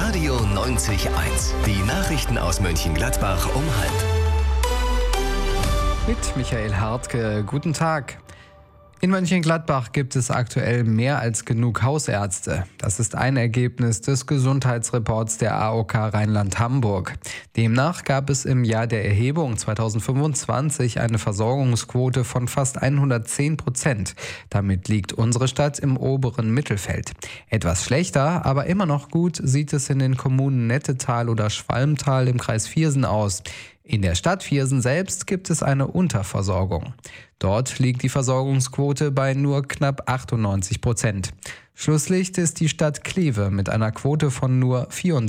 Radio 90.1. Die Nachrichten aus Mönchengladbach um 12:30. Mit Michael Hartke. Guten Tag. In Mönchengladbach gibt es aktuell mehr als genug Hausärzte. Das ist ein Ergebnis des Gesundheitsreports der AOK Rheinland-Hamburg. Demnach gab es im Jahr der Erhebung 2025 eine Versorgungsquote von fast 110%. Damit liegt unsere Stadt im oberen Mittelfeld. Etwas schlechter, aber immer noch gut sieht es in den Kommunen Nettetal oder Schwalmtal im Kreis Viersen aus. In der Stadt Viersen selbst gibt es eine Unterversorgung. Dort liegt die Versorgungsquote bei nur knapp 98%. Schlusslicht ist die Stadt Kleve mit einer Quote von nur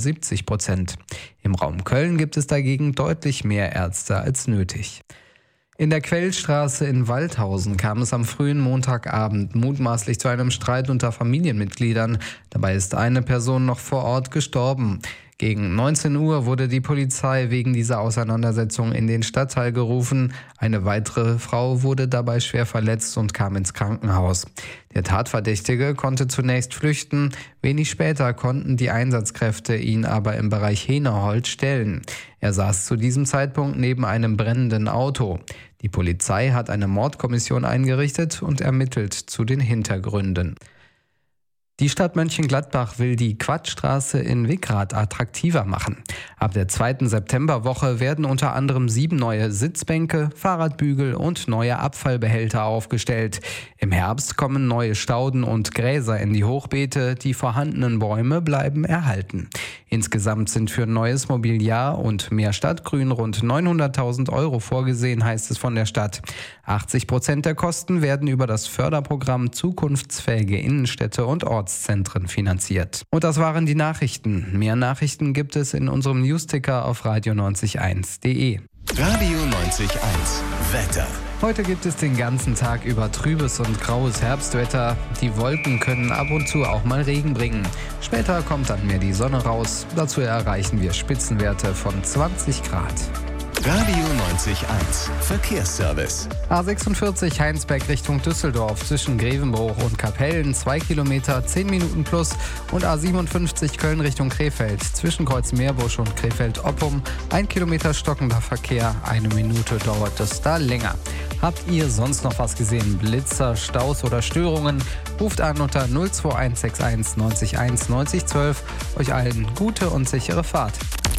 74%. Im Raum Köln gibt es dagegen deutlich mehr Ärzte als nötig. In der Quellstraße in Waldhausen kam es am frühen Montagabend mutmaßlich zu einem Streit unter Familienmitgliedern. Dabei ist eine Person noch vor Ort gestorben. Gegen 19 Uhr wurde die Polizei wegen dieser Auseinandersetzung in den Stadtteil gerufen. Eine weitere Frau wurde dabei schwer verletzt und kam ins Krankenhaus. Der Tatverdächtige konnte zunächst flüchten. Wenig später konnten die Einsatzkräfte ihn aber im Bereich Henerholz stellen. Er saß zu diesem Zeitpunkt neben einem brennenden Auto. Die Polizei hat eine Mordkommission eingerichtet und ermittelt zu den Hintergründen. Die Stadt Mönchengladbach will die Quadstraße in Wickrath attraktiver machen. Ab der 2. Septemberwoche werden unter anderem 7 neue Sitzbänke, Fahrradbügel und neue Abfallbehälter aufgestellt. Im Herbst kommen neue Stauden und Gräser in die Hochbeete, die vorhandenen Bäume bleiben erhalten. Insgesamt sind für neues Mobiliar und mehr Stadtgrün rund 900.000 € vorgesehen, heißt es von der Stadt. 80% der Kosten werden über das Förderprogramm Zukunftsfähige Innenstädte und Ortszentren finanziert. Und das waren die Nachrichten. Mehr Nachrichten gibt es in unserem Newsticker auf radio90.1.de. Radio 90.1 Wetter. Heute gibt es den ganzen Tag über trübes und graues Herbstwetter. Die Wolken können ab und zu auch mal Regen bringen. Später kommt dann mehr die Sonne raus. Dazu erreichen wir Spitzenwerte von 20 Grad. Radio 90.1 Verkehrsservice. A46 Heinsberg Richtung Düsseldorf zwischen Grevenbruch und Kapellen 2 Kilometer, 10 Minuten plus, und A57 Köln Richtung Krefeld zwischen Kreuz Meerbusch und Krefeld-Oppum 1 Kilometer stockender Verkehr, 1 Minute dauert es da länger. Habt ihr sonst noch was gesehen? Blitzer, Staus oder Störungen? Ruft an unter 02161 90 1 90 12. Euch allen gute und sichere Fahrt.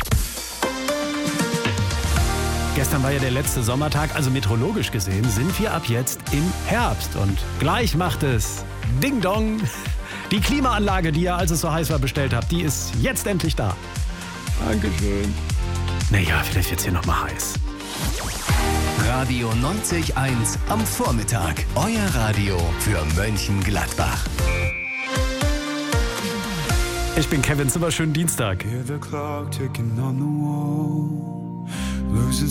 Gestern war ja der letzte Sommertag, also meteorologisch gesehen sind wir ab jetzt im Herbst. Und gleich macht es Ding Dong. Die Klimaanlage, die ihr, als es so heiß war, bestellt habt, die ist jetzt endlich da. Dankeschön. Naja, vielleicht wird's hier nochmal heiß. Radio 90.1 am Vormittag. Euer Radio für Mönchengladbach. Ich bin Kevin Zimmer, schönen Dienstag. Hear the clock ticking on the wall, losing